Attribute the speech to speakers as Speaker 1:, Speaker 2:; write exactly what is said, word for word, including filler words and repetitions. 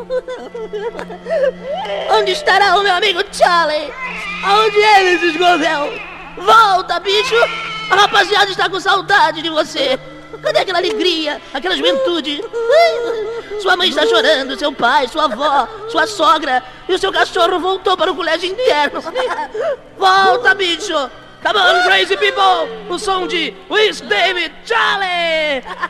Speaker 1: Onde estará o meu amigo Charlie? Aonde ele se escondeu? Volta, bicho! A rapaziada está com saudade de você. Cadê aquela alegria, aquela juventude? Sua mãe está chorando, seu pai, sua avó, sua sogra e o seu cachorro voltou para o colégio interno. Volta, bicho! Come on, crazy people! O som de Whisk David Charlie!